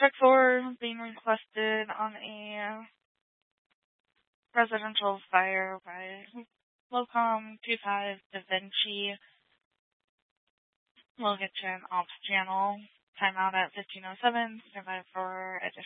Check 4 being requested on a residential fire by Locom 25 Da Vinci. We'll get you an ops channel. Timeout at 15:07. Standby for additional.